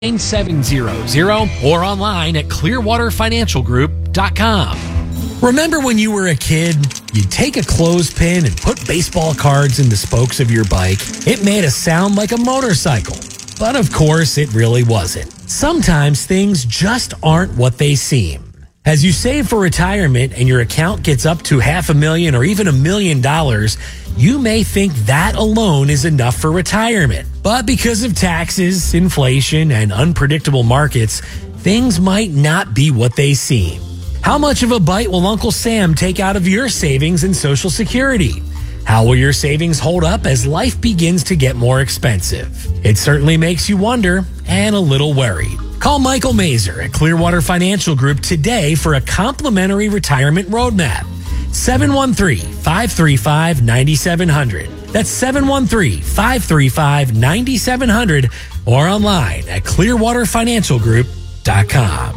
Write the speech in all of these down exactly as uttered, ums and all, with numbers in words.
nine seven zero zero or online at clearwater financial group dot com. Remember when you were a kid, you'd take a clothespin and put baseball cards in the spokes of your bike? It made a sound like a motorcycle. But of course, it really wasn't. Sometimes things just aren't what they seem. As you save for retirement and your account gets up to half a million or even a million dollars, you may think that alone is enough for retirement. But because of taxes, inflation, and unpredictable markets, things might not be what they seem. How much of a bite will Uncle Sam take out of your savings and Social Security? How will your savings hold up as life begins to get more expensive? It certainly makes you wonder and a little worried. Call Michael Mazer at Clearwater Financial Group today for a complimentary retirement roadmap. seven one three, five three five, nine seven zero zero. That's seven one three, five three five, nine seven zero zero or online at clearwater financial group dot com.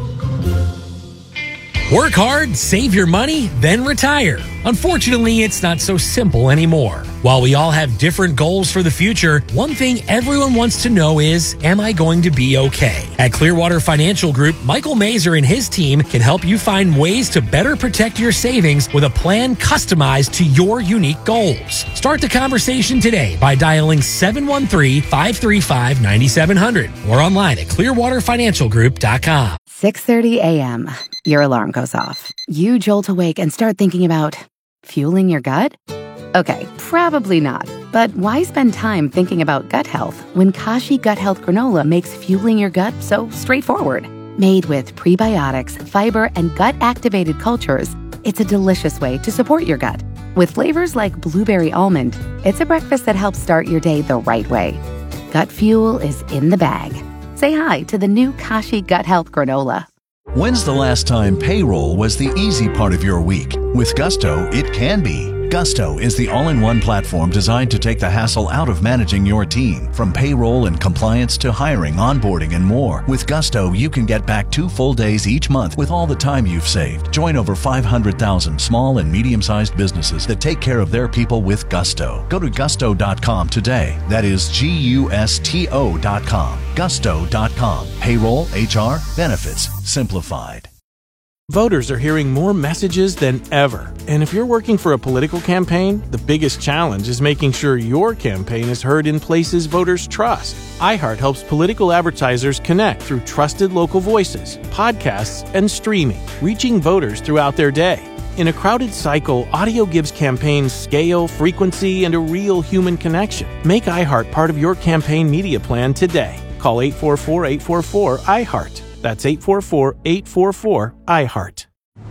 Work hard, save your money, then retire. Unfortunately, it's not so simple anymore. While we all have different goals for the future, one thing everyone wants to know is, am I going to be okay? At Clearwater Financial Group, Michael Mazer and his team can help you find ways to better protect your savings with a plan customized to your unique goals. Start the conversation today by dialing seven one three, five three five, nine seven zero zero or online at clearwater financial group dot com. six thirty a.m. Your alarm goes off. You jolt awake and start thinking about fueling your gut? Okay, probably not. But why spend time thinking about gut health when Kashi Gut Health Granola makes fueling your gut so straightforward? Made with prebiotics, fiber, and gut-activated cultures, it's a delicious way to support your gut. With flavors like blueberry almond, it's a breakfast that helps start your day the right way. Gut fuel is in the bag. Say hi to the new Kashi Gut Health Granola. When's the last time payroll was the easy part of your week? With Gusto, it can be. Gusto is the all-in-one platform designed to take the hassle out of managing your team. From payroll and compliance to hiring, onboarding, and more. With Gusto, you can get back two full days each month with all the time you've saved. Join over five hundred thousand small and medium-sized businesses that take care of their people with Gusto. Go to gusto dot com today. That is G U S T O dot com. gusto dot com. Payroll, H R, benefits, simplified. Voters are hearing more messages than ever. And if you're working for a political campaign, the biggest challenge is making sure your campaign is heard in places voters trust. iHeart helps political advertisers connect through trusted local voices, podcasts, and streaming, reaching voters throughout their day. In a crowded cycle, audio gives campaigns scale, frequency, and a real human connection. Make iHeart part of your campaign media plan today. Call eight four four, eight four four, iHeart. That's eight four four, eight four four, iHeart.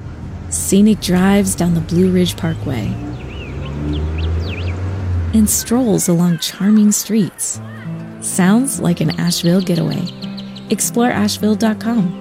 Scenic drives down the Blue Ridge Parkway and strolls along charming streets. Sounds like an Asheville getaway. Explore asheville dot com.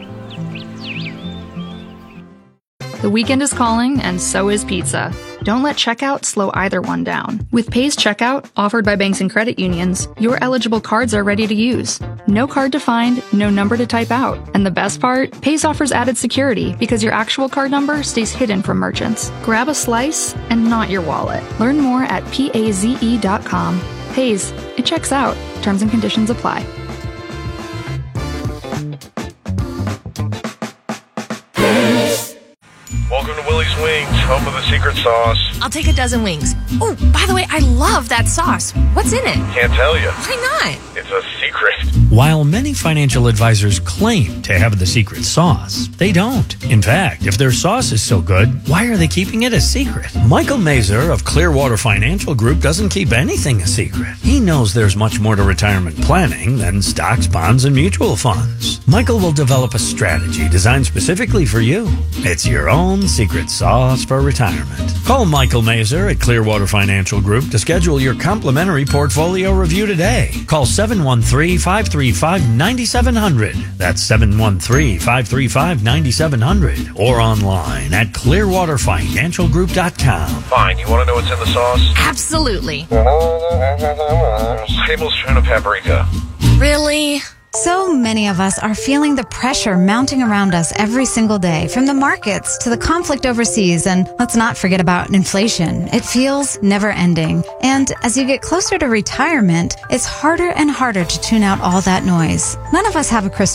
The weekend is calling, and so is pizza. Don't let checkout slow either one down. With Pays Checkout, offered by banks and credit unions, your eligible cards are ready to use. No card to find, no number to type out. And the best part? Pays offers added security because your actual card number stays hidden from merchants. Grab a slice and not your wallet. Learn more at paze dot com. Pays. It checks out. Terms and conditions apply. Welcome to Willie's Wings, home of the secret sauce. I'll take a dozen wings. Oh, by the way, I love that sauce. What's in it? Can't tell you. Why not? It's a secret. While many financial advisors claim to have the secret sauce, they don't. In fact, if their sauce is so good, why are they keeping it a secret? Michael Mazer of Clearwater Financial Group doesn't keep anything a secret. He knows there's much more to retirement planning than stocks, bonds, and mutual funds. Michael will develop a strategy designed specifically for you. It's your own secret sauce for retirement. Call Michael Mazer at Clearwater Financial Group to schedule your complimentary portfolio review today. Call seven one three, five three five, nine seven zero zero. That's seven one three, five three five, nine seven zero zero. Or online at clearwater financial group dot com. Fine, you want to know what's in the sauce? Absolutely. Tablespoon of paprika. Really? So many of us are feeling the pressure mounting around us every single day, from the markets to the conflict overseas, and let's not forget about inflation. It feels never ending. And as you get closer to retirement, it's harder and harder to tune out all that noise. None of us have a crystal